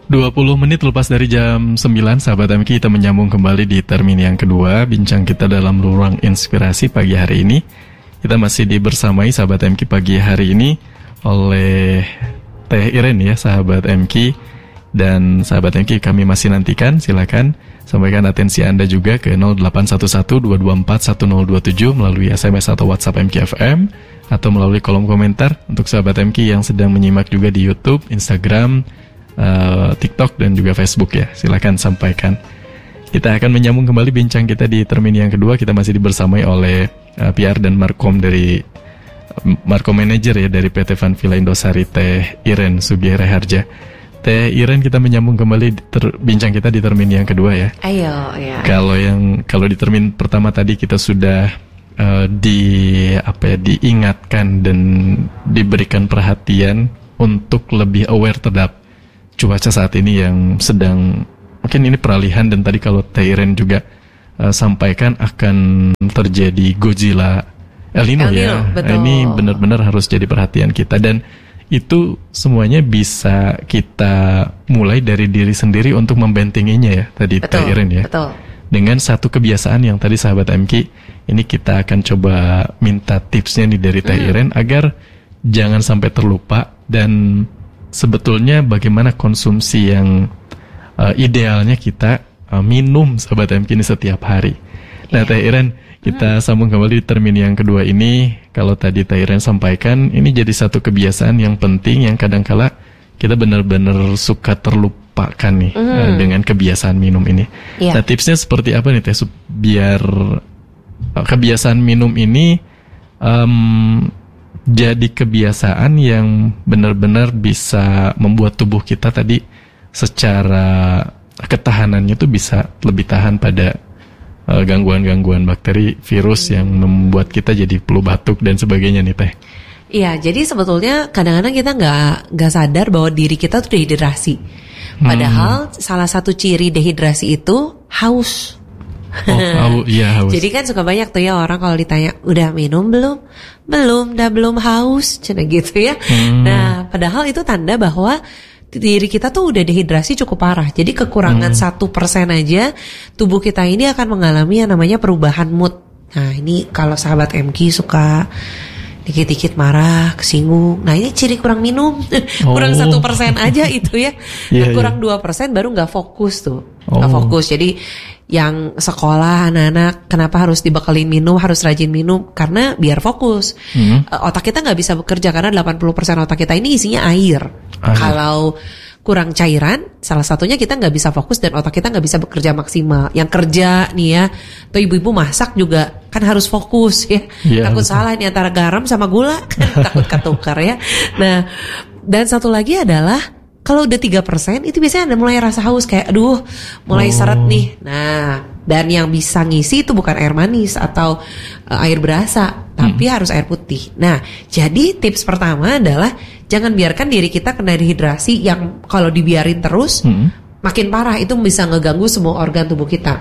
20 menit lepas dari jam 9, sahabat MK, kita menyambung kembali di termin yang kedua. Bincang kita dalam ruang inspirasi pagi hari ini. Kita masih dibersamai sahabat MK pagi hari ini oleh Teh Iren ya, sahabat MK. Dan sahabat MK kami masih nantikan, silakan sampaikan atensi Anda juga ke 0811-224-1027 melalui SMS atau WhatsApp MKFM, atau melalui kolom komentar untuk sahabat MK yang sedang menyimak juga di YouTube, Instagram, TikTok dan juga Facebook ya. Silakan sampaikan. Kita akan menyambung kembali bincang kita di termin yang kedua. Kita masih dibersamai oleh PR dan Markom dari Markom Manager ya dari PT Van Villa Indosari, Teh Iren Sugihre Harja. Teh Iren, kita menyambung kembali bincang kita di termin yang kedua ya. Ayo ya. Kalau di termin pertama tadi kita sudah diingatkan dan diberikan perhatian untuk lebih aware terhadap cuaca saat ini yang sedang, mungkin ini peralihan, dan tadi kalau Teh Iren juga sampaikan akan terjadi Godzilla El Nino ya. Betul. Ini benar-benar harus jadi perhatian kita, dan itu semuanya bisa kita mulai dari diri sendiri untuk membentenginya ya tadi Teh Iren ya. Betul. Dengan satu kebiasaan yang tadi sahabat MK, ini kita akan coba minta tipsnya nih dari Teh Iren agar jangan sampai terlupa, dan sebetulnya bagaimana konsumsi yang idealnya kita minum sahabat MK ini setiap hari. Nah Teh Iren, kita sambung kembali di termin yang kedua ini. Kalau tadi Teh Iren sampaikan, ini jadi satu kebiasaan yang penting yang kadangkala kita benar-benar suka terlupakan nih dengan kebiasaan minum ini. Nah tipsnya seperti apa nih Teh, biar kebiasaan minum ini jadi kebiasaan yang benar-benar bisa membuat tubuh kita tadi secara ketahanannya tuh bisa lebih tahan pada gangguan-gangguan bakteri, virus yang membuat kita jadi flu, batuk dan sebagainya nih Teh. Iya, jadi sebetulnya kadang-kadang kita nggak sadar bahwa diri kita tuh dehidrasi. Padahal salah satu ciri dehidrasi itu haus. Iya haus. Jadi kan suka banyak tuh ya orang kalau ditanya udah minum belum? Belum haus, cina gitu ya. Nah, padahal itu tanda bahwa diri kita tuh udah dehidrasi cukup parah. Jadi kekurangan 1% aja tubuh kita ini akan mengalami yang namanya perubahan mood. Nah, ini kalau sahabat MK suka dikit-dikit marah, kesinggung. Nah, ini ciri kurang minum. Kurang 1% aja itu ya. Kurang 2% baru nggak fokus tuh. Nggak fokus. Jadi yang sekolah anak-anak kenapa harus dibekelin minum, harus rajin minum, karena biar fokus. Otak kita nggak bisa bekerja karena 80% otak kita ini isinya air. Kalau kurang cairan, salah satunya kita nggak bisa fokus dan otak kita nggak bisa bekerja maksimal. Yang kerja nih ya, atau ibu-ibu masak juga kan harus fokus ya. Takut salah nih antara garam sama gula, kan takut ketukar ya. Nah, dan satu lagi adalah kalau udah 3% itu biasanya ada mulai rasa haus, kayak aduh mulai seret nih. Nah, dan yang bisa ngisi itu bukan air manis atau air berasa, tapi harus air putih. Nah, jadi tips pertama adalah jangan biarkan diri kita kena dehidrasi yang kalau dibiarin terus makin parah, itu bisa ngeganggu semua organ tubuh kita.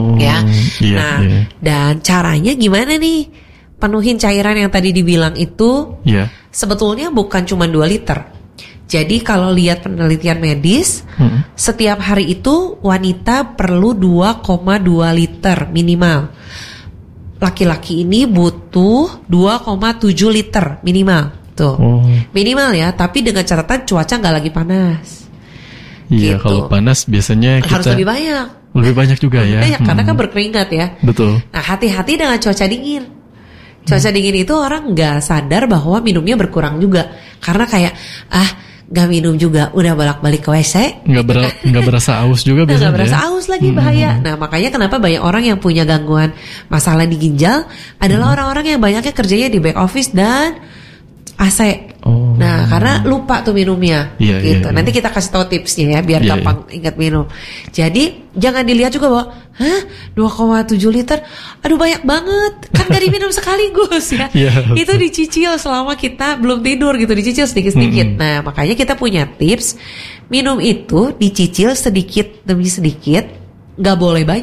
Dan caranya gimana nih? Penuhin cairan yang tadi dibilang itu sebetulnya bukan cuma 2 liter. Jadi kalau lihat penelitian medis, setiap hari itu wanita perlu 2,2 liter minimal. Laki-laki ini butuh 2,7 liter minimal. Tuh. Minimal ya, tapi dengan catatan cuaca nggak lagi panas. Iya, kalau panas biasanya kita harus lebih banyak. Lebih banyak juga ya. Karena kan berkeringat ya. Betul. Nah, hati-hati dengan cuaca dingin. Cuaca dingin itu orang nggak sadar bahwa minumnya berkurang juga. Karena kayak gak minum juga udah bolak-balik ke WC, nggak berasa aus juga biasanya. Nggak berasa aus lagi, bahaya. Nah, makanya kenapa banyak orang yang punya gangguan masalah di ginjal adalah orang-orang yang banyaknya kerjanya di back office dan AC. Nah, karena lupa tuh minumnya, gitu. Nanti kita kasih tahu tipsnya ya, biar gampang ingat minum. Jadi jangan dilihat juga bahwa 2,7 liter, aduh banyak banget, kan gak diminum sekaligus ya. Itu dicicil selama kita belum tidur gitu, dicicil sedikit-sedikit. Nah, makanya kita punya tips, minum itu dicicil sedikit demi sedikit, gak boleh banyak.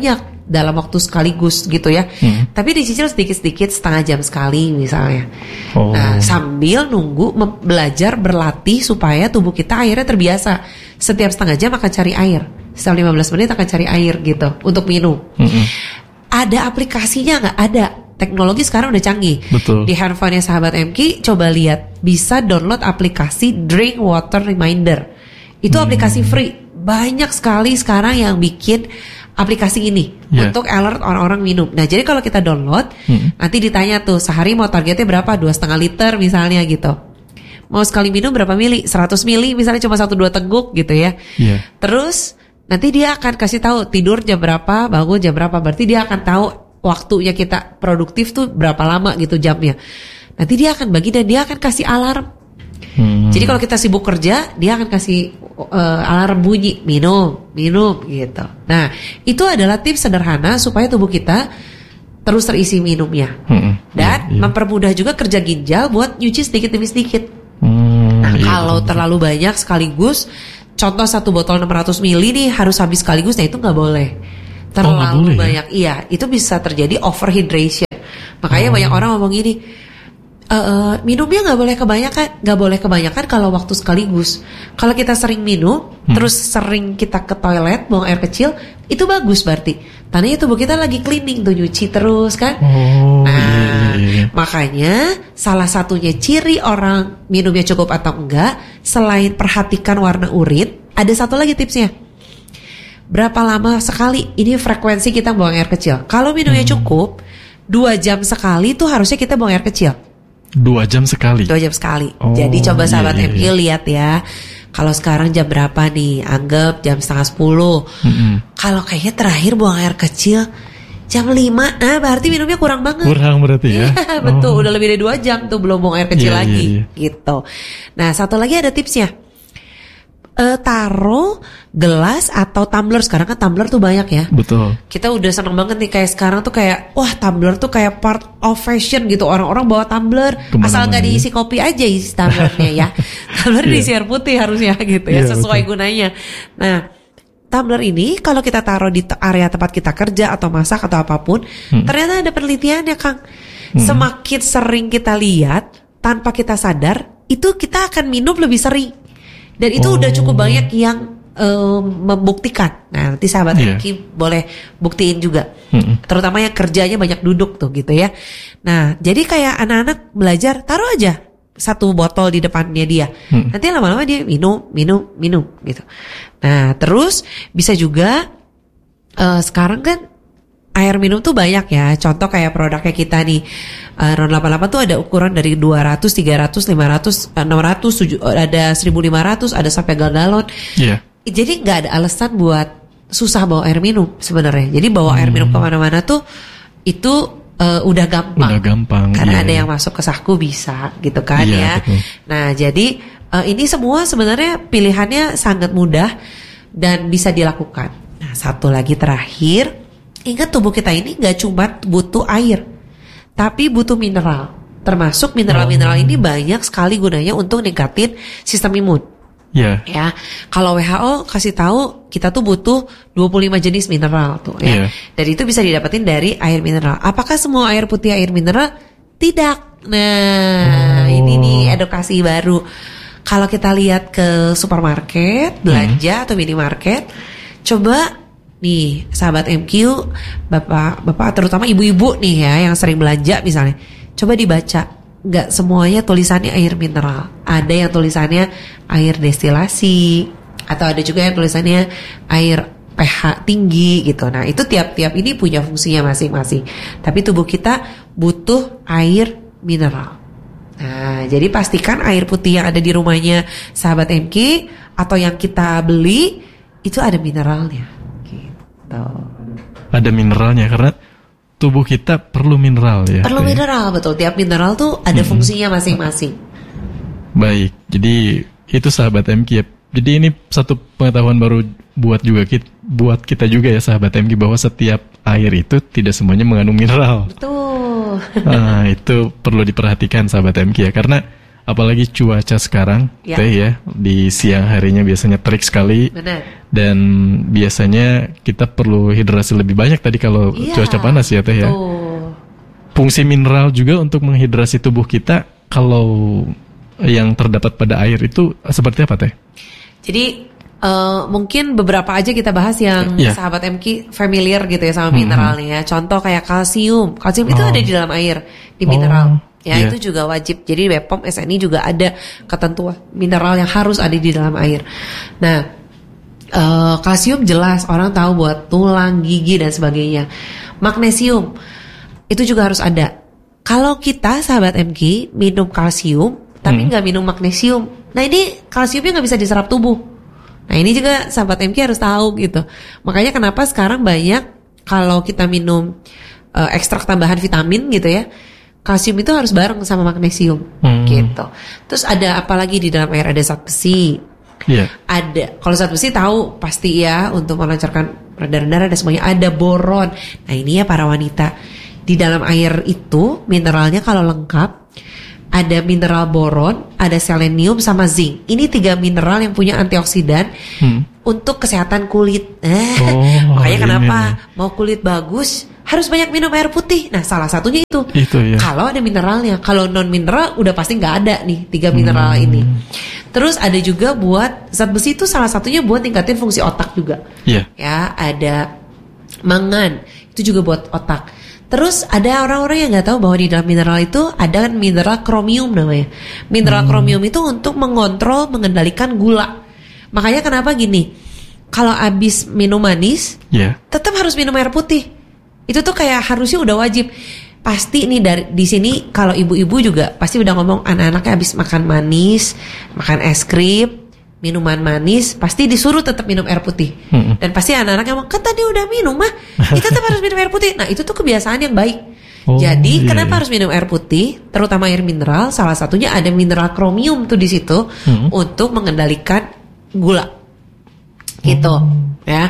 dalam waktu sekaligus gitu ya. Tapi dicicil sedikit-sedikit, setengah jam sekali misalnya. Nah, sambil nunggu belajar berlatih supaya tubuh kita akhirnya terbiasa. Setiap setengah jam akan cari air. Setiap 15 menit akan cari air gitu untuk minum. Ada aplikasinya nggak? Ada. Teknologi sekarang udah canggih. Betul. Di handphonenya sahabat MQ, coba lihat, bisa download aplikasi Drink Water Reminder. Itu aplikasi free. Banyak sekali sekarang yang bikin aplikasi ini untuk alert orang-orang minum. Nah, jadi kalau kita download, nanti ditanya tuh sehari mau targetnya berapa? 2,5 liter misalnya gitu. Mau sekali minum berapa mili? 100 mili misalnya, cuma 1-2 teguk gitu ya. Terus nanti dia akan kasih tahu tidur jam berapa, bangun jam berapa. Berarti dia akan tahu waktunya kita produktif tuh berapa lama gitu jamnya. Nanti dia akan bagi dan dia akan kasih alarm. Jadi kalau kita sibuk kerja, dia akan kasih alarm bunyi, minum gitu. Nah, itu adalah tips sederhana supaya tubuh kita terus terisi minumnya. Dan mempermudah juga kerja ginjal buat nyuci sedikit demi sedikit. Kalau terlalu banyak sekaligus, contoh 1 botol 600 ml nih harus habis sekaligus, nah itu nggak boleh. Terlalu banyak, iya, itu bisa terjadi overhydration. Makanya banyak orang ngomong gini, minumnya nggak boleh kebanyakan kalau waktu sekaligus. Kalau kita sering minum, terus sering kita ke toilet, buang air kecil, itu bagus berarti. Tandanya tubuh kita lagi cleaning tuh, nyuci terus kan. Makanya salah satunya ciri orang minumnya cukup atau enggak, selain perhatikan warna urin, ada satu lagi tipsnya. Berapa lama sekali ini frekuensi kita buang air kecil? Kalau minumnya cukup, 2 jam sekali tuh harusnya kita buang air kecil. 2 jam sekali? 2 jam sekali. Jadi coba sahabat MQ lihat ya. Kalau sekarang jam berapa nih? Anggap jam 9:30. Kalau kayaknya terakhir buang air kecil jam 5, nah berarti minumnya kurang banget. Kurang berarti ya? Betul, udah lebih dari 2 jam tuh belum buang air kecil lagi. Gitu. Nah, satu lagi ada tipsnya. Taruh gelas atau tumbler. Sekarang kan tumbler tuh banyak ya. Betul. Kita udah seneng banget nih, kayak sekarang tuh kayak wah, tumbler tuh kayak part of fashion gitu. Orang-orang bawa tumbler, asal gak diisi kopi aja isi tumblernya ya. Tumbler diisi air putih harusnya gitu ya, sesuai gunanya. Nah, tumbler ini kalau kita taruh di area tempat kita kerja atau masak atau apapun, ternyata ada penelitiannya, Kang. Semakin sering kita lihat tanpa kita sadar, itu kita akan minum lebih sering. Dan itu udah cukup banyak yang membuktikan. Nah, nanti sahabat MQ boleh buktiin juga. Terutama yang kerjanya banyak duduk tuh gitu ya. Nah, jadi kayak anak-anak belajar, taruh aja 1 botol di depannya dia. Nanti lama-lama dia minum gitu. Nah, terus bisa juga sekarang kan air minum tuh banyak ya. Contoh kayak produknya kita nih, RON 88 tuh ada ukuran dari 200, 300, 500, 600, ada 1500, ada sampai galon. Jadi gak ada alasan buat susah bawa air minum sebenarnya. Jadi bawa air minum kemana-mana tuh itu udah gampang. Karena ada yang masuk ke saku bisa gitu kan ya. Betul. Nah, jadi ini semua sebenarnya pilihannya sangat mudah dan bisa dilakukan. Nah, satu lagi terakhir, ingat tubuh kita ini gak cuma butuh air, tapi butuh mineral. Termasuk mineral-mineral ini banyak sekali gunanya untuk ningkatin sistem imun. Ya, kalau WHO kasih tahu kita tuh butuh 25 jenis mineral tuh ya. Dan itu bisa didapetin dari air mineral. Apakah semua air putih air mineral? Tidak. Nah, ini nih edukasi baru. Kalau kita lihat ke supermarket, belanja atau minimarket, coba nih sahabat MQ, bapak terutama ibu-ibu nih ya yang sering belanja misalnya, coba dibaca, nggak semuanya tulisannya air mineral. Ada yang tulisannya air destilasi, atau ada juga yang tulisannya air pH tinggi gitu. Nah, itu tiap-tiap ini punya fungsinya masing-masing. Tapi tubuh kita butuh air mineral. Nah, jadi pastikan air putih yang ada di rumahnya sahabat MQ atau yang kita beli itu ada mineralnya. Ada mineralnya karena tubuh kita perlu mineral ya. Perlu mineral, betul. Tiap mineral tuh ada fungsinya masing-masing. Baik, jadi itu sahabat MQ ya. Jadi ini satu pengetahuan baru buat kita juga ya sahabat MQ, bahwa setiap air itu tidak semuanya mengandung mineral. Betul. Nah, itu perlu diperhatikan sahabat MQ ya, karena apalagi cuaca sekarang, Ya. Teh ya, di siang harinya biasanya terik sekali. Benar. Dan biasanya kita perlu hidrasi lebih banyak tadi kalau Iya, cuaca panas ya Teh ya. tuh. Fungsi mineral juga untuk menghidrasi tubuh kita kalau yang terdapat pada air itu seperti apa Teh? Jadi mungkin beberapa aja kita bahas yang Iya. sahabat MK familiar gitu ya sama mineralnya. Contoh kayak kalsium. Kalsium itu ada di dalam air, di mineral. Ya, iya. itu juga wajib. Jadi BPOM SNI juga ada ketentuan mineral yang harus ada di dalam air. Nah, kalsium jelas orang tahu buat tulang, gigi dan sebagainya. Magnesium itu juga harus ada. Kalau kita sahabat MK minum kalsium tapi nggak minum magnesium, nah ini kalsiumnya nggak bisa diserap tubuh. Nah ini juga sahabat MK harus tahu gitu. Makanya kenapa sekarang banyak kalau kita minum ekstrak tambahan vitamin gitu ya, kalsium itu harus bareng sama magnesium gitu. Terus ada apa lagi di dalam air? Ada zat besi. Iya. Ada, kalau zat besi tahu pasti ya untuk melancarkan peredaran darah dan semuanya. Ada boron. Nah ini ya para wanita, di dalam air itu mineralnya kalau lengkap ada mineral boron, ada selenium sama zinc. Ini 3 mineral yang punya antioksidan untuk kesehatan kulit. Makanya kenapa mau kulit bagus harus banyak minum air putih. Nah salah satunya itu. Itu ya. Kalau ada mineralnya, kalau non mineral udah pasti nggak ada nih 3 mineral ini. Terus ada juga buat zat besi itu salah satunya buat tingkatin fungsi otak juga. Iya. Ya ada mangan itu juga buat otak. Terus ada orang-orang yang nggak tahu bahwa di dalam mineral itu ada mineral kromium namanya. Mineral kromium itu untuk mengontrol, mengendalikan gula. Makanya kenapa gini, kalau abis minum manis, tetap harus minum air putih. Itu tuh kayak harusnya udah wajib. Pasti nih di sini kalau ibu-ibu juga pasti udah ngomong anak-anaknya abis makan manis, makan es krim, minuman manis, pasti disuruh tetap minum air putih. Dan pasti anak-anaknya ngomong, kan tadi udah minum mah, kita tetap harus minum air putih. Nah itu tuh kebiasaan yang baik. Jadi kenapa harus minum air putih, terutama air mineral? Salah satunya ada mineral kromium tuh di situ untuk mengendalikan gula, gitu. Ya,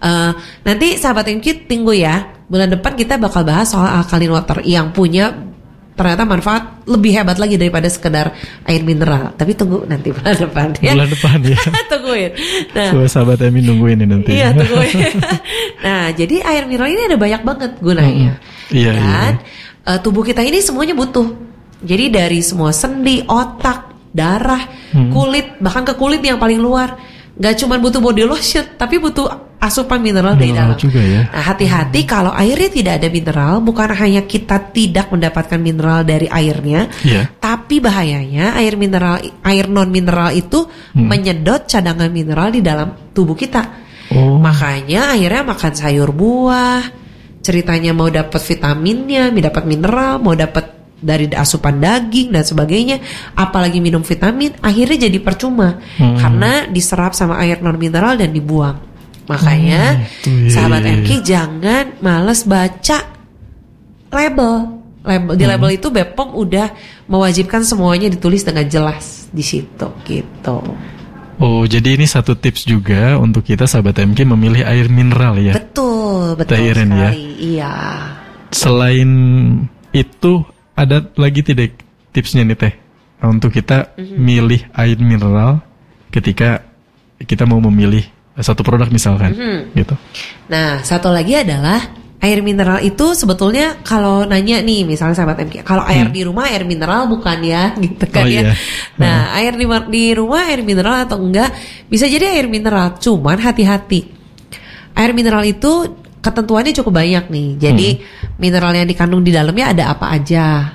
nanti sahabat MQ tunggu ya. Bulan depan kita bakal bahas soal alkaline water yang punya ternyata manfaat lebih hebat lagi daripada sekedar air mineral. Tapi tunggu nanti bulan depan ya. Bulan depan ya. Tungguin. Nah, sahabat Emi nungguin ini nanti. Iya tungguin. Nah, jadi air mineral ini ada banyak banget gunanya. Iya. Dan tubuh kita ini semuanya butuh. Jadi dari semua sendi, otak, darah, kulit, bahkan ke kulit yang paling luar. Gak cuma butuh body lotion, tapi butuh asupan mineral dari dalam. Juga ya. Nah, hati-hati kalau airnya tidak ada mineral, bukan hanya kita tidak mendapatkan mineral dari airnya, tapi bahayanya air non mineral itu menyedot cadangan mineral di dalam tubuh kita. Makanya akhirnya makan sayur buah, ceritanya mau dapat vitaminnya, mau dapat mineral, mau dapat dari asupan daging dan sebagainya, apalagi minum vitamin, akhirnya jadi percuma karena diserap sama air non mineral dan dibuang. Makanya sahabat MK jangan males baca label. Di label itu BPOM udah mewajibkan semuanya ditulis dengan jelas di situ gitu. Oh, jadi ini satu tips juga untuk kita sahabat MK memilih air mineral ya. Betul Teh Iren, sekali. Ya. Iya. Selain itu ada lagi tidak tipsnya nih Teh untuk kita milih air mineral ketika kita mau memilih satu produk misalkan gitu. Nah, satu lagi adalah air mineral itu sebetulnya kalau nanya nih misalnya sahabat MK, kalau air di rumah air mineral bukan ya gitu kan ya. Nah, air di rumah air mineral atau enggak bisa jadi air mineral, cuman hati-hati. Air mineral itu ketentuannya cukup banyak nih. Jadi mineral yang dikandung di dalamnya ada apa aja.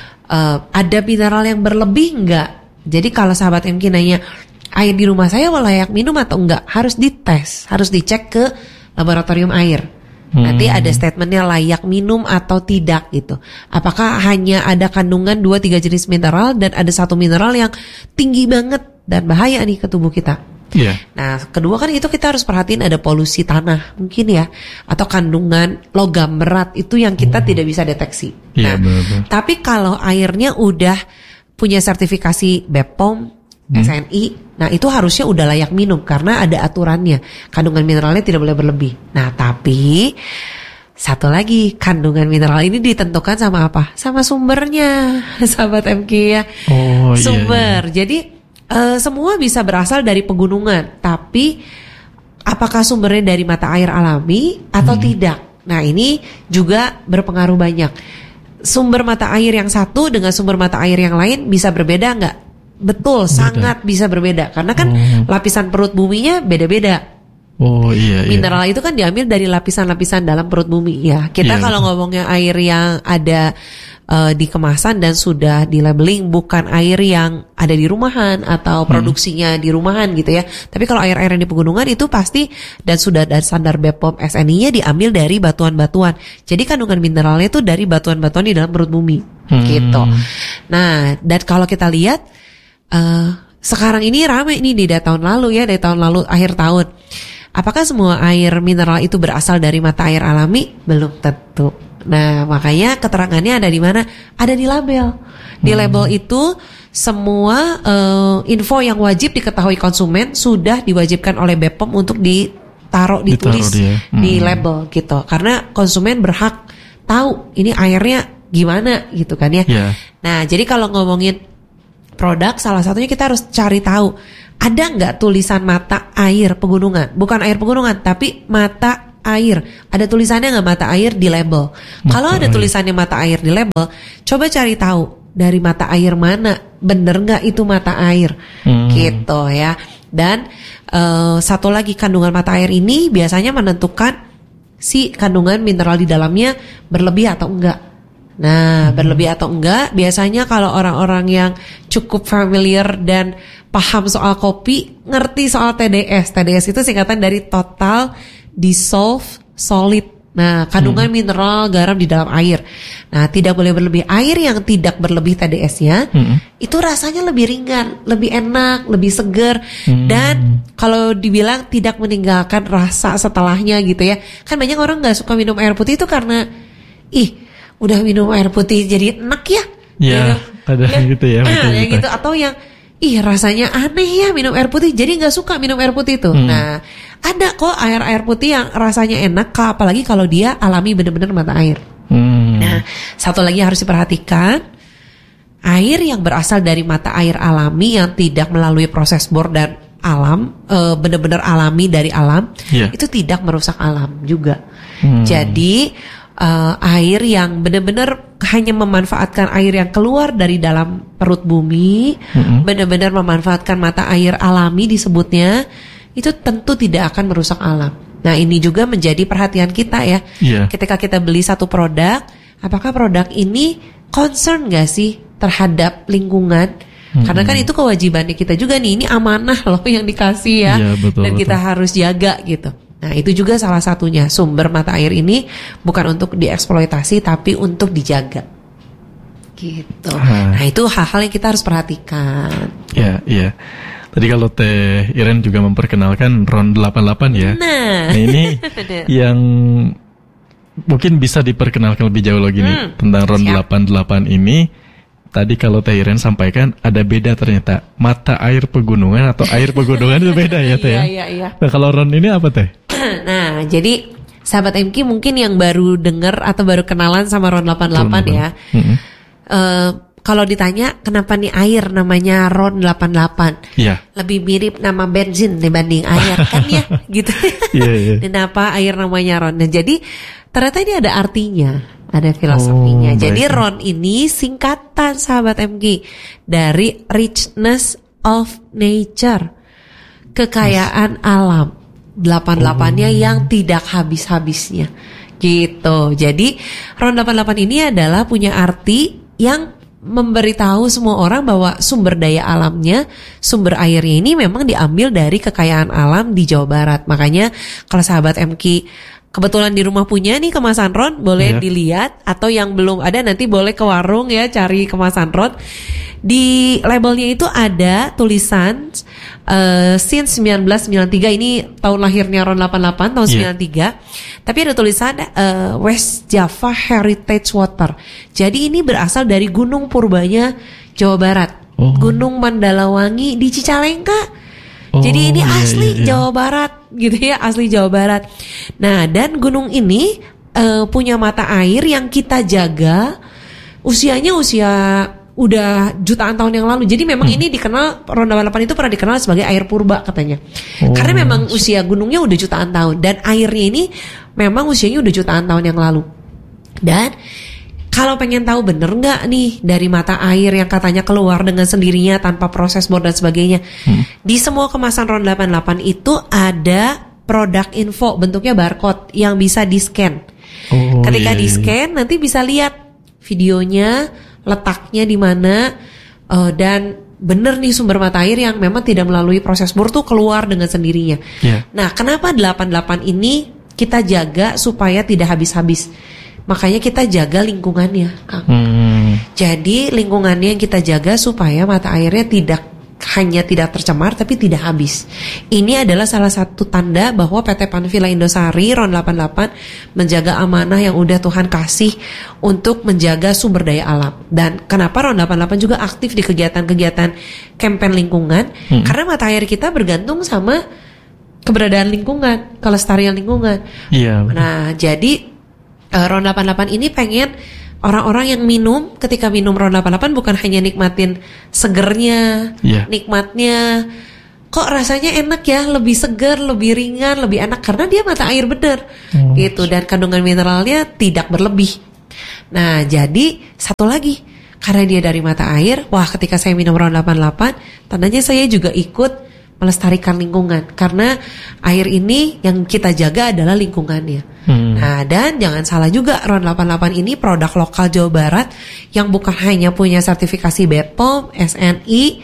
Ada mineral yang berlebih enggak? Jadi kalau sahabat MK nanya air di rumah saya layak minum atau enggak, harus dites, harus dicek ke laboratorium air. Nanti ada statementnya layak minum atau tidak gitu. Apakah hanya ada kandungan 2-3 jenis mineral dan ada satu mineral yang tinggi banget dan bahaya nih ke tubuh kita. Nah, kedua kan itu kita harus perhatiin ada polusi tanah mungkin ya, atau kandungan logam berat itu yang kita tidak bisa deteksi. Nah, tapi kalau airnya udah punya sertifikasi BPOM, SNI, nah itu harusnya udah layak minum karena ada aturannya. Kandungan mineralnya tidak boleh berlebih. Nah, tapi Satu lagi, kandungan mineral ini ditentukan sama apa? Sama sumbernya, sahabat MK ya. Oh, Sumber. iya. Jadi semua bisa berasal dari pegunungan, tapi apakah sumbernya dari mata air alami atau tidak? Nah, ini juga berpengaruh banyak. Sumber mata air yang satu dengan sumber mata air yang lain bisa berbeda nggak? Betul, sangat bisa berbeda. Karena kan lapisan perut buminya beda-beda. Oh iya. Mineral itu kan diambil dari lapisan-lapisan dalam perut bumi ya. Kita kalau ngomongnya air yang ada di kemasan dan sudah di labeling, bukan air yang ada di rumahan atau produksinya di rumahan gitu ya. Tapi kalau air-air yang di pegunungan itu pasti dan sudah ada standar BPOM SNI-nya diambil dari batuan-batuan. Jadi kandungan mineralnya itu dari batuan-batuan di dalam perut bumi gitu. Nah, dan kalau kita lihat sekarang ini ramai nih dari tahun lalu ya, dari tahun lalu akhir tahun. Apakah semua air mineral itu berasal dari mata air alami? Belum tentu. Nah, makanya keterangannya ada di mana? Ada di label. Di label itu semua info yang wajib diketahui konsumen sudah diwajibkan oleh BPOM untuk ditulis di label gitu. Karena konsumen berhak tahu ini airnya gimana gitu kan ya. Nah, jadi kalau ngomongin produk, salah satunya kita harus cari tahu ada nggak tulisan mata air pegunungan, bukan air pegunungan tapi mata air, ada tulisannya nggak mata air di label. Kalau ada tulisannya mata air di label, coba cari tahu dari mata air mana, bener nggak itu mata air gitu ya. Dan satu lagi, kandungan mata air ini biasanya menentukan si kandungan mineral di dalamnya berlebih atau enggak. Nah, berlebih atau enggak, biasanya kalau orang-orang yang cukup familiar dan paham soal kopi, ngerti soal TDS. TDS itu singkatan dari Total Dissolved Solid. Nah, kandungan mineral garam di dalam air. Nah, tidak boleh berlebih. Air yang tidak berlebih TDS-nya, itu rasanya lebih ringan, lebih enak, lebih seger. Dan kalau dibilang tidak meninggalkan rasa setelahnya gitu ya. Kan banyak orang gak suka minum air putih itu karena, udah minum air putih jadi enak ya. Iya, ada gitu ya. Yang gitu. Atau yang rasanya aneh ya minum air putih, jadi gak suka minum air putih itu. Nah, ada kok air putih yang rasanya enak, apalagi kalau dia alami benar-benar mata air. Nah, satu lagi harus diperhatikan, air yang berasal dari mata air alami yang tidak melalui proses bor dan alam, benar-benar alami dari alam, itu tidak merusak alam juga. Jadi air yang benar-benar hanya memanfaatkan air yang keluar dari dalam perut bumi, benar-benar memanfaatkan mata air alami disebutnya, itu tentu tidak akan merusak alam. Nah, ini juga menjadi perhatian kita ya. Ketika kita beli satu produk, apakah produk ini concern gak sih terhadap lingkungan? Karena kan itu kewajibannya kita juga nih, ini amanah loh yang dikasih ya, dan kita harus jaga gitu. Nah, itu juga salah satunya, sumber mata air ini bukan untuk dieksploitasi tapi untuk dijaga. Gitu. Nah, itu hal-hal yang kita harus perhatikan. Iya. Tadi kalau Teh Iren juga memperkenalkan RON 88 ya. Nah ini yang mungkin bisa diperkenalkan lebih jauh lagi nih tentang RON 88 ini. Tadi kalau Teh Iren sampaikan ada beda ternyata, mata air pegunungan atau air pegunungan itu beda ya Teh. Iya. Nah, kalau RON ini apa Teh? Nah, jadi sahabat MK mungkin yang baru dengar atau baru kenalan sama RON 88 ya. Kalau ditanya kenapa nih air namanya RON 88? Lebih mirip nama bensin dibanding air kan ya, gitu. Kenapa air namanya RON? Nah, jadi ternyata ini ada artinya, ada filosofinya. Jadi RON ini singkatan sahabat MK dari richness of nature, kekayaan alam. 88-nya yang tidak habis-habisnya gitu. Jadi RON 88 ini adalah punya arti yang memberitahu semua orang bahwa sumber daya alamnya, sumber airnya ini memang diambil dari kekayaan alam di Jawa Barat. Makanya kalau sahabat MK kebetulan di rumah punya nih kemasan RON, boleh dilihat, atau yang belum ada nanti boleh ke warung ya cari kemasan RON. Di labelnya itu ada tulisan since 1993, ini tahun lahirnya RON 88 tahun 93. Tapi ada tulisan West Java Heritage Water. Jadi ini berasal dari Gunung Purbanya Jawa Barat. Gunung Mandalawangi di Cicalengka. Jadi ini asli Jawa Barat gitu ya, asli Jawa Barat. Nah, dan gunung ini punya mata air yang kita jaga usianya usia udah jutaan tahun yang lalu. Jadi memang ini dikenal, Ronda 8 itu pernah dikenal sebagai air purba katanya. Karena memang usia gunungnya udah jutaan tahun dan airnya ini memang usianya udah jutaan tahun yang lalu. Dan kalau pengen tahu bener nggak nih dari mata air yang katanya keluar dengan sendirinya tanpa proses bor dan sebagainya, di semua kemasan RON 88 itu ada produk info bentuknya barcode yang bisa di-scan. Ketika di-scan nanti bisa lihat videonya, letaknya di mana, dan bener nih sumber mata air yang memang tidak melalui proses bor tuh keluar dengan sendirinya. Nah, kenapa 88 ini kita jaga supaya tidak habis-habis? Makanya kita jaga lingkungannya, Kang. Jadi lingkungannya yang kita jaga supaya mata airnya tidak tercemar tapi tidak habis. Ini adalah salah satu tanda bahwa PT Panvilla Indosari RON 88 menjaga amanah yang udah Tuhan kasih untuk menjaga sumber daya alam. Dan kenapa RON 88 juga aktif di kegiatan-kegiatan campaign lingkungan? Karena mata air kita bergantung sama keberadaan lingkungan, kelestarian lingkungan. Nah, jadi RON 88 ini pengen orang-orang yang minum, ketika minum RON 88 bukan hanya nikmatin segernya, nikmatnya, kok rasanya enak ya, lebih seger, lebih ringan, lebih enak karena dia mata air bener, gitu, dan kandungan mineralnya tidak berlebih. Nah, jadi satu lagi, karena dia dari mata air, wah ketika saya minum RON 88, tandanya saya juga ikut melestarikan lingkungan karena air ini yang kita jaga adalah lingkungannya. Nah, dan jangan salah juga, RON 88 ini produk lokal Jawa Barat yang bukan hanya punya sertifikasi BPOM, SNI,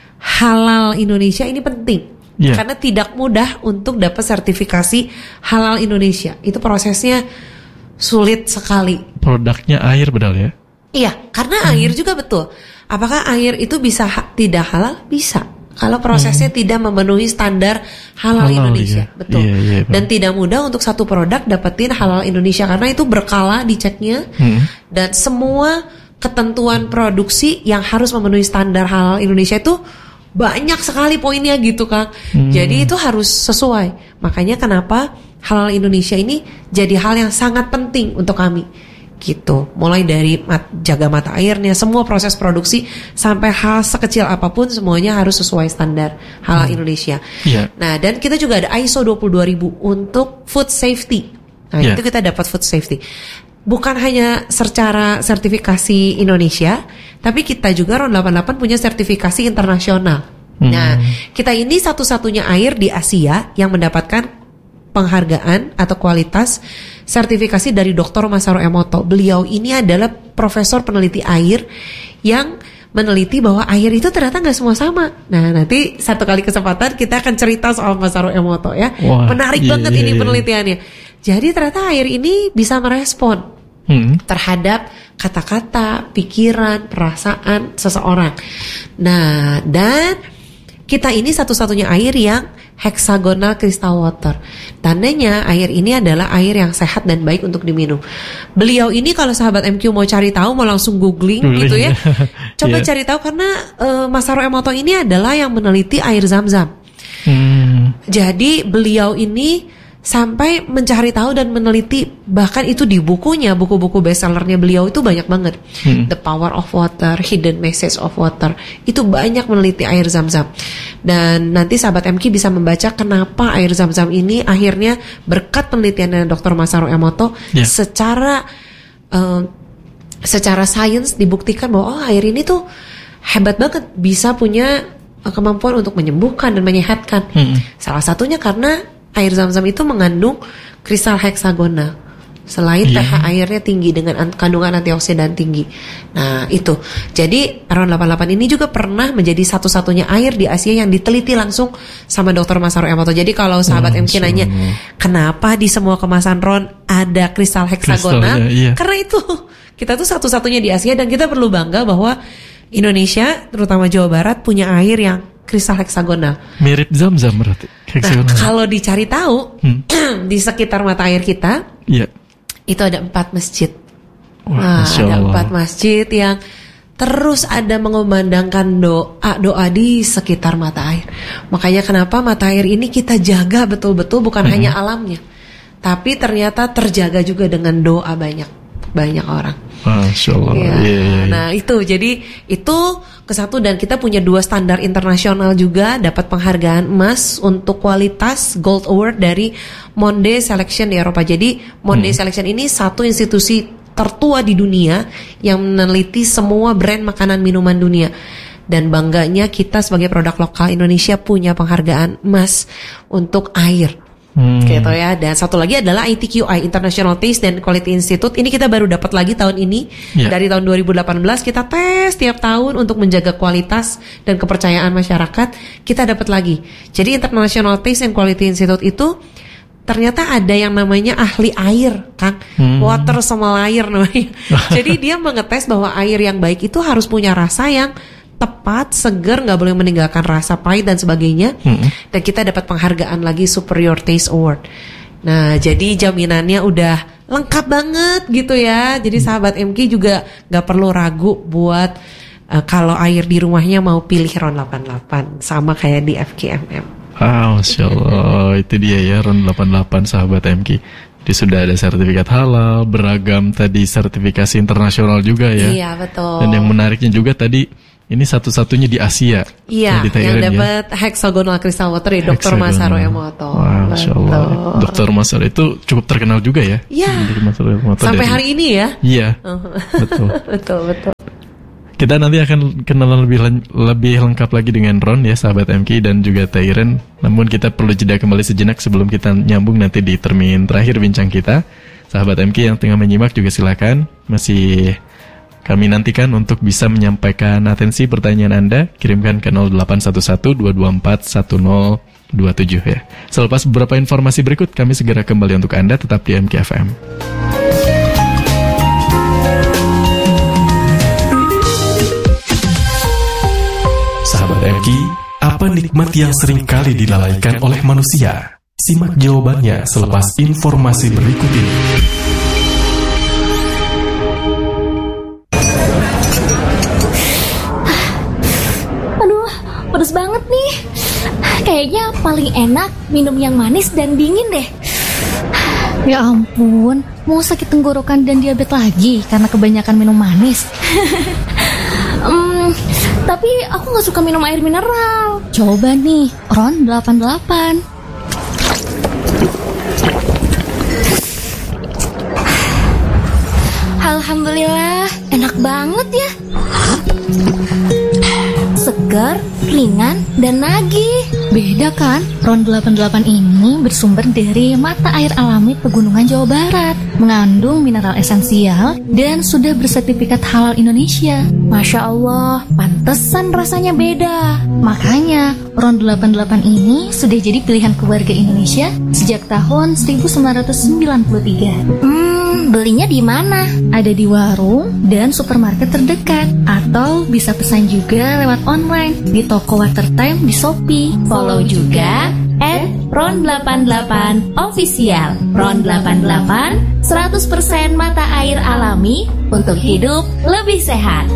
halal Indonesia. Ini penting karena tidak mudah untuk dapat sertifikasi halal Indonesia. Itu prosesnya sulit sekali. Produknya air betul ya? Iya, karena air juga betul. Apakah air itu bisa tidak halal? Bisa. Kalau prosesnya tidak memenuhi standar halal Indonesia, betul. Dan tidak mudah untuk satu produk dapetin halal Indonesia karena itu berkala diceknya, dan semua ketentuan produksi yang harus memenuhi standar halal Indonesia itu banyak sekali poinnya gitu, Kang. Jadi itu harus sesuai. Makanya kenapa halal Indonesia ini jadi hal yang sangat penting untuk kami. Gitu, mulai dari jaga mata airnya, semua proses produksi sampai hal sekecil apapun semuanya harus sesuai standar halal Indonesia. Nah, dan kita juga ada ISO 22000 untuk food safety. Nah, itu kita dapat food safety. Bukan hanya secara sertifikasi Indonesia, tapi kita juga RON 88 punya sertifikasi internasional. Nah, kita ini satu-satunya air di Asia yang mendapatkan penghargaan atau kualitas sertifikasi dari Dr. Masaru Emoto. Beliau ini adalah profesor peneliti air yang meneliti bahwa air itu ternyata nggak semua sama. Nah, nanti satu kali kesempatan kita akan cerita soal Masaru Emoto ya. Menarik banget ini penelitiannya. Jadi ternyata air ini bisa merespon terhadap kata-kata, pikiran, perasaan seseorang. Nah, dan kita ini satu-satunya air yang hexagonal crystal water. Tandanya air ini adalah air yang sehat dan baik untuk diminum. Beliau ini kalau sahabat MQ mau cari tahu, mau langsung googling gitu ya. Coba cari tahu karena Masaru Emoto ini adalah yang meneliti air Zam-Zam. Jadi beliau ini sampai mencari tahu dan meneliti, bahkan itu di bukunya, buku-buku bestsellernya beliau itu banyak banget. The Power of Water, Hidden Message of Water, itu banyak meneliti air Zam-Zam. Dan nanti sahabat MQ bisa membaca kenapa air Zam-Zam ini akhirnya berkat penelitiannya Dr. Masaru Emoto secara sains dibuktikan bahwa air ini tuh hebat banget, bisa punya kemampuan untuk menyembuhkan dan menyehatkan. Salah satunya karena air Zam-Zam itu mengandung kristal heksagonal. Selain pH airnya tinggi dengan kandungan antioksidan tinggi. Nah, itu. Jadi RON 88 ini juga pernah menjadi satu-satunya air di Asia yang diteliti langsung sama Dr. Masaru Emoto. Jadi kalau sahabat MQ nanya, kenapa di semua kemasan RON ada kristal heksagonal? Karena itu kita tuh satu-satunya di Asia dan kita perlu bangga bahwa Indonesia, terutama Jawa Barat, punya air yang kristal heksagonal. Mirip Zam-Zam berarti. Nah, kalau dicari tahu di sekitar mata air kita, itu ada 4 masjid. Ada 4 masjid yang terus ada mengumandangkan doa di sekitar mata air. Makanya kenapa mata air ini kita jaga betul-betul, bukan hanya alamnya, tapi ternyata terjaga juga dengan doa banyak orang. Masya Allah. Ya. Nah itu, jadi itu kesatu, dan kita punya 2 standar internasional juga, dapat penghargaan emas untuk kualitas Gold Award dari Monde Selection di Eropa. Jadi Monde Selection ini satu institusi tertua di dunia yang meneliti semua brand makanan minuman dunia. Dan bangganya kita sebagai produk lokal Indonesia punya penghargaan emas untuk air. Gitu ya. Dan satu lagi adalah ITQI, International Taste and Quality Institute. Ini kita baru dapat lagi tahun ini. Dari tahun 2018 kita tes tiap tahun untuk menjaga kualitas dan kepercayaan masyarakat. Kita dapat lagi. Jadi International Taste and Quality Institute itu ternyata ada yang namanya ahli air, Kang. Water sommelier namanya. Jadi dia mengetes bahwa air yang baik itu harus punya rasa yang tepat, segar, nggak boleh meninggalkan rasa pahit dan sebagainya. Dan kita dapat penghargaan lagi Superior Taste Award. Nah, jadi jaminannya udah lengkap banget gitu ya. Jadi sahabat MK juga nggak perlu ragu buat kalau air di rumahnya mau pilih RON 88 sama kayak di FKMM. Masya Allah, itu dia ya RON 88 sahabat MK. Jadi sudah ada sertifikat halal, beragam tadi sertifikasi internasional juga ya. Iya betul. Dan yang menariknya juga tadi, ini satu-satunya di Asia. Iya, yang dapat hexagonal crystal water ya Dr. Masaru Emoto. Wah, Masya Allah. Dr. Masaru itu cukup terkenal juga ya. Iya. Sampai hari ini ya. Iya. Betul. betul. Kita nanti akan kenalan lebih lengkap lagi dengan Ron ya, sahabat MK dan juga Tairen. Namun kita perlu jeda kembali sejenak sebelum kita nyambung nanti di termin terakhir bincang kita. Sahabat MK yang tengah menyimak juga silakan, masih kami nantikan untuk bisa menyampaikan atensi pertanyaan Anda. Kirimkan ke 0811-224-1027 ya. Selepas beberapa informasi berikut, kami segera kembali untuk Anda, tetap di MKFM. Sahabat MK, apa nikmat yang sering kali dilalaikan oleh manusia? Simak jawabannya selepas informasi berikut ini. Pedes banget nih. Kayaknya paling enak minum yang manis dan dingin deh. Ya ampun, mau sakit tenggorokan dan diabetes lagi karena kebanyakan minum manis. Tapi aku gak suka minum air mineral. Coba nih, RON 88. Alhamdulillah, enak banget ya. Segar, ringan, dan nagih. Beda kan? RON 88 ini bersumber dari mata air alami pegunungan Jawa Barat, mengandung mineral esensial dan sudah bersertifikat halal Indonesia. Masya Allah, pantesan rasanya beda. Makanya RON 88 ini sudah jadi pilihan keluarga Indonesia sejak tahun 1993. Belinya di mana? Ada di warung dan supermarket terdekat, atau bisa pesan juga lewat online di toko Watertime di Shopee. Follow juga @RON88 Official. RON 88 100% mata air alami untuk hidup lebih sehat.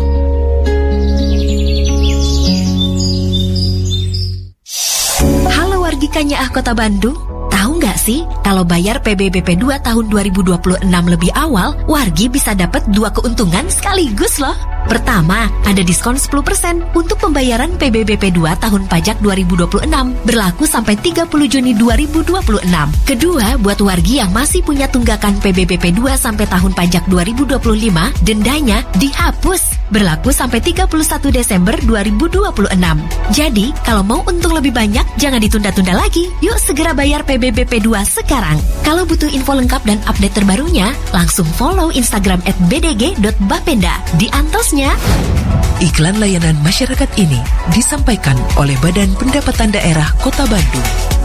Halo wargi Kanyaah Kota Bandung. Tahu nggak sih, kalau bayar PBBP 2 tahun 2026 lebih awal, wargi bisa dapat 2 keuntungan sekaligus loh. Pertama, ada diskon 10% untuk pembayaran PBBP 2 tahun pajak 2026, berlaku sampai 30 Juni 2026. Kedua, buat wargi yang masih punya tunggakan PBBP 2 sampai tahun pajak 2025, dendanya dihapus, berlaku sampai 31 Desember 2026. Jadi, kalau mau untung lebih banyak, jangan ditunda-tunda lagi. Yuk segera bayar PBBP 2 sekarang. Kalau butuh info lengkap dan update terbarunya, langsung follow Instagram @bdg.bapenda. Di antosnya. Iklan layanan masyarakat ini disampaikan oleh Badan Pendapatan Daerah Kota Bandung.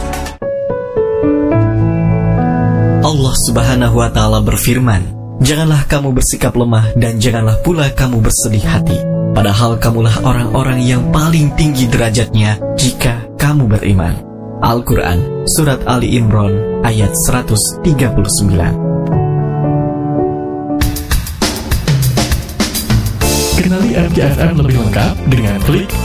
Allah Subhanahu wa Ta'ala berfirman, "Janganlah kamu bersikap lemah dan janganlah pula kamu bersedih hati. Padahal kamulah orang-orang yang paling tinggi derajatnya jika kamu beriman." Al-Quran, Surat Ali Imran, ayat 139. Kenali MKFM lebih lengkap dengan klik